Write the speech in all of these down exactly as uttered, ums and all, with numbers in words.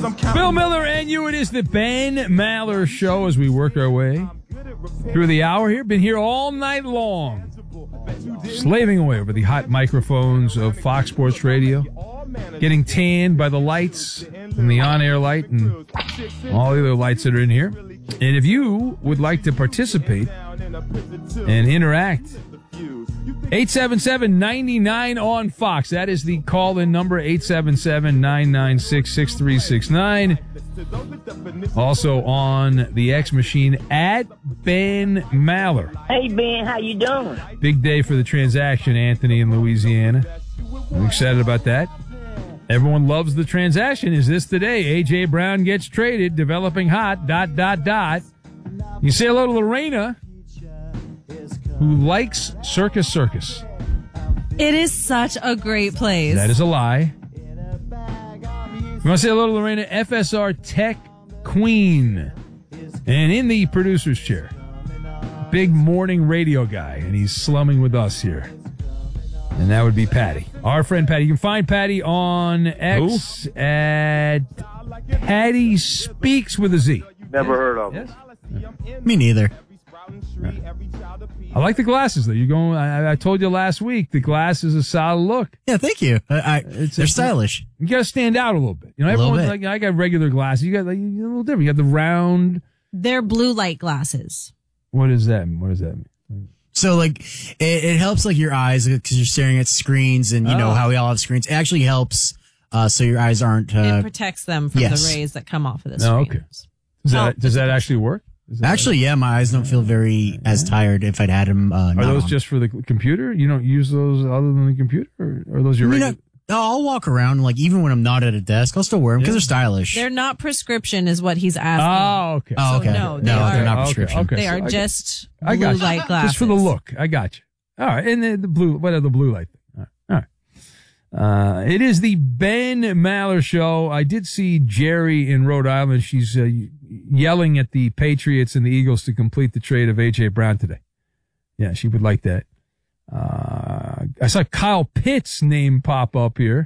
Bill Miller and you. It is the Ben Maller Show as we work our way through the hour here. Been here all night long, slaving away over the hot microphones of Fox Sports Radio, getting tanned by the lights and the on-air light and all the other lights that are in here. And if you would like to participate and interact, eight seven seven, nine nine on Fox. That is the call-in number, eight seven seven, nine nine six, six three six nine. Also on the X machine, at Ben Maller. Hey, Ben, how you doing? Big day for the transaction, Anthony, in Louisiana. I'm excited about that. Everyone loves the transaction. Is this today? A J. Brown gets traded, developing hot, dot, dot, dot. You say hello to Lorena, who likes Circus Circus. It is such a great place. That is a lie. You want to say hello to Lorena, F S R Tech Queen. And in the producer's chair, big morning radio guy, and he's slumming with us here. And that would be Patty. Our friend Patty. You can find Patty on X Who? at Patty Speaks with a Z. Never heard of him. Yes? Me neither. I like the glasses, though. You're going. I, I told you last week the glass is a solid look. Yeah, thank you. I, I, it's they're a, stylish. You got to stand out a little bit. You know, A little everyone's bit. like, I got regular glasses. You got like, you're a little different. You got the round. They're blue light glasses. What does that mean? What does that mean? So, like, it, it helps, like, your eyes because you're staring at screens and, you Oh. know, how we all have screens. It actually helps uh, so your eyes aren't... Uh, It protects them from yes. the rays that come off of the No, screen. okay. Does that, does that actually work? Is that actually, yeah, my eyes don't feel very as tired if I'd had them uh, Are not those on. just for the computer? You don't use those other than the computer? Or are those your I mean, regular? I- no, I'll walk around, like, even when I'm not at a desk, I'll still wear them because Yeah. they're stylish. They're not prescription is what he's asking. Oh, okay. oh, okay. So, no, they no, are- they're not Okay, prescription. okay. They so are I got- just I blue got you. light glasses. Just for the look. I got you. All right. And the, the blue, what are the blue light thing? All right. All right. Uh, it is the Ben Maller Show. I did see Jerry in Rhode Island. She's uh, yelling at the Patriots and the Eagles to complete the trade of A J. Brown today. Yeah, she would like that. Uh, I saw Kyle Pitts' name pop up here.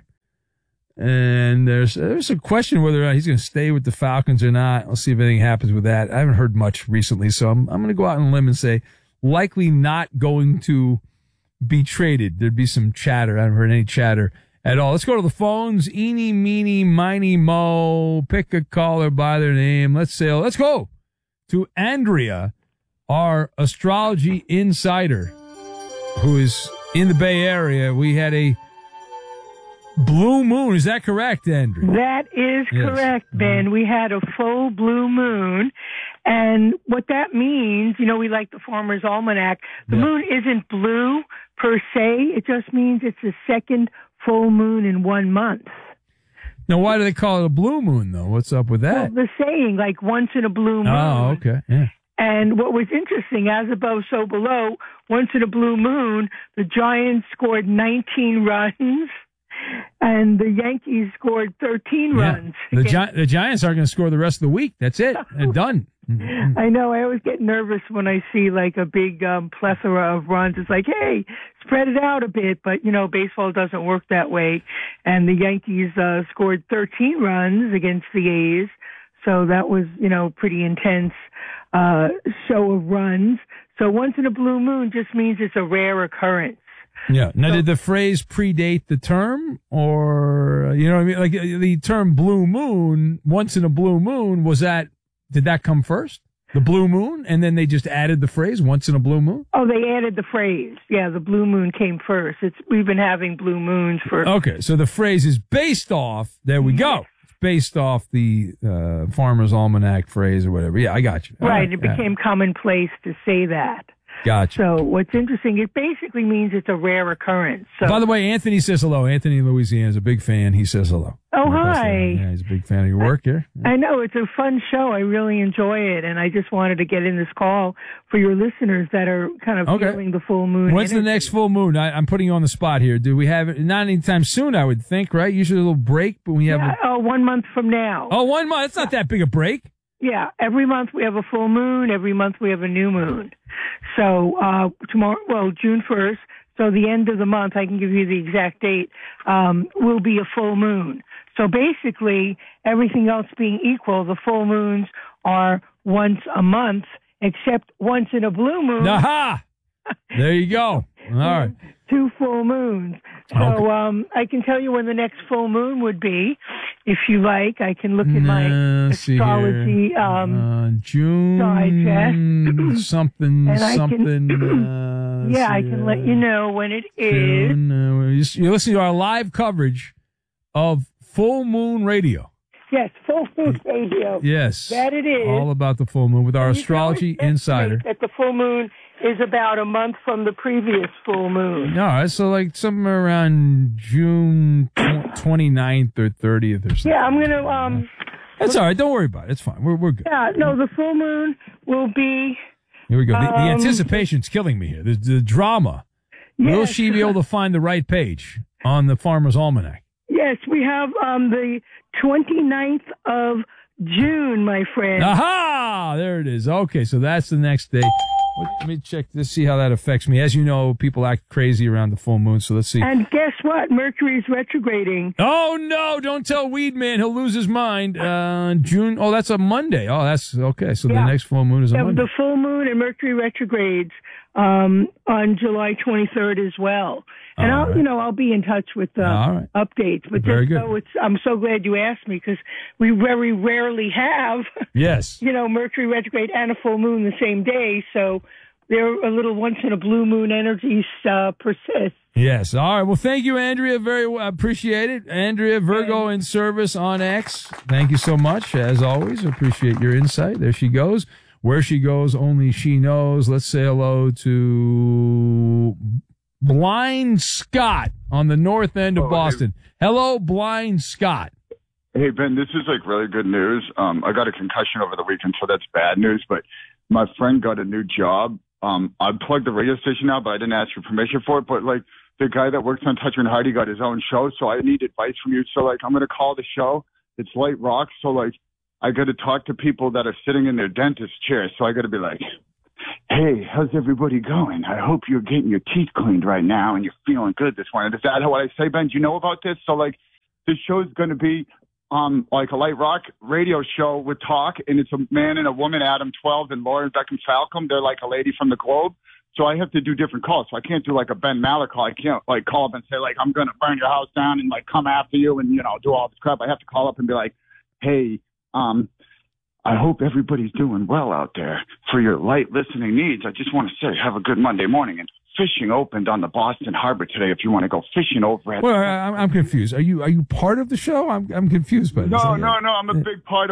And there's there's a question whether or not he's going to stay with the Falcons or not. I'll see if anything happens with that. I haven't heard much recently, so I'm I'm going to go out on a limb and say likely not going to be traded. There'd be some chatter. I haven't heard any chatter at all. Let's go to the phones. Eeny, meeny, miny, mo. Pick a caller by their name. Let's say let's go to Andrea, our astrology insider, who is in the Bay Area. We had a blue moon. Is that correct, Andrew? That is Yes. correct, Ben. We had a full blue moon. And what that means, you know, we like the Farmer's Almanac. The Yeah. moon isn't blue per se. It just means it's the second full moon in one month. Now, why do they call it a blue moon, though? What's up with that? Well, the saying, like once in a blue moon. Oh, okay. Yeah. And what was interesting, as above, so below, once in a blue moon, the Giants scored nineteen runs. And the Yankees scored thirteen Yeah. runs. The, against- Gi- the Giants aren't going to score the rest of the week. That's it. And done. Mhm. I know. I always get nervous when I see like a big um, plethora of runs. It's like, hey, spread it out a bit. But, you know, baseball doesn't work that way. And the Yankees uh, scored thirteen runs against the A's. So that was, you know, pretty intense uh, show of runs. So once in a blue moon just means it's a rare occurrence. Yeah. Now, did the phrase predate the term, or you know what I mean? Like uh, the term "blue moon," once in a blue moon, was that? Did that come first? The blue moon, and then they just added the phrase "once in a blue moon." Oh, they added the phrase. Yeah, the blue moon came first. It's we've been having blue moons for. Okay, so the phrase is based off. There we go. It's based off the uh, Farmer's Almanac phrase or whatever. Yeah, I got you. All Right, it became commonplace to say that. Gotcha. So what's interesting, it basically means it's a rare occurrence. So, By the way, Anthony says hello. Anthony in Louisiana is a big fan. He says hello. Oh, hi. Yeah, he's a big fan of your work here. I know it's a fun show. I really enjoy it, and I just wanted to get in this call for your listeners that are kind of Okay. feeling the full moon. When's the energy. next full moon? I, I'm putting you on the spot here. Do we have it? Not anytime soon, I would think, right? Usually a little break, but we have Yeah, a, oh, one month from now. oh, one month. It's not that big a break. Yeah, every month we have a full moon. Every month we have a new moon. So uh, tomorrow, well, June first. So the end of the month, I can give you the exact date. Um, will be a full moon. So basically, everything else being equal, the full moons are once a month, except once in a blue moon. Aha! There you go. All right. Two full moons. So Okay. um, I can tell you when the next full moon would be, if you like. I can look at my Nah, see astrology. here. Um, uh, June digest. something And I can- something. uh, yeah, I see, can uh, let you know when it is. June, uh, you- you're listening to our live coverage of Full Moon Radio. Yes, full moon radio. Yes, That it is. all about the full moon with our You can astrology always insider. estimate that the full moon is about a month from the previous full moon. All right, so like somewhere around June twenty-ninth or thirtieth or something. Yeah, I'm gonna. Um, That's all right. Don't worry about it. It's fine. We're we're good. yeah, no, the full moon will be. Here we go. The, the Um, anticipation's killing me here. The, the drama. Will Yes. she be able to find the right page on the Farmer's Almanac? Yes, we have um, the twenty-ninth of June, my friend. Aha! There it is. Okay, so that's the next day. Let me check this, see how that affects me. As you know, people act crazy around the full moon, so let's see. And guess what? Mercury's retrograding. Oh, no, don't tell Weed Man. He'll lose his mind. Uh, June, oh, that's a Monday. Oh, that's, okay, so Yeah. the next full moon is a Yeah, Monday. the full moon and Mercury retrogrades um, on July twenty-third as well. And All I'll, right. you know, I'll be in touch with uh, All right. updates. But Very just good. so it's, I'm so glad you asked me because we very rarely have, Yes. you know, Mercury retrograde and a full moon the same day. So they're a little once in a blue moon energies uh, persist. Yes. All right. Well, thank you, Andrea. Very well. Appreciate it. Andrea, Virgo in Service on X. Thank you so much. As always, appreciate your insight. There she goes. Where she goes, only she knows. Let's say hello to Blind Scott on the north end of Oh, hey. Boston. Hello, Blind Scott. Hey, Ben, this is like really good news. Um, I got a concussion over the weekend, so that's bad news. But my friend got a new job. Um, I plugged the radio station now, but I didn't ask for permission for it. But like the guy that works on Toucher and Heidi got his own show, so I need advice from you. So like I'm going to call the show. It's Light Rock. So like I got to talk to people that are sitting in their dentist chairs. So I got to be like, hey, how's everybody going? I hope you're getting your teeth cleaned right now and you're feeling good this morning. Is that what I say, Ben? Do you know about this? So like this show is going to be um like a light rock radio show with talk, and it's a man and a woman, Adam twelve and Lauren Beckham Falcom. They're like a lady from the Globe. So I have to do different calls. So I can't do like a Ben Maller call. I can't like call up and say like, I'm going to burn your house down and like come after you and, you know, do all this crap. I have to call up and be like, hey, um, I hope everybody's doing well out there. For your light listening needs, I just want to say have a good Monday morning. And fishing opened on the Boston Harbor today if you want to go fishing over at Well, I'm, I'm confused. Are you are you part of the show? I'm I'm confused by this. No, I- no, no. I'm a big part of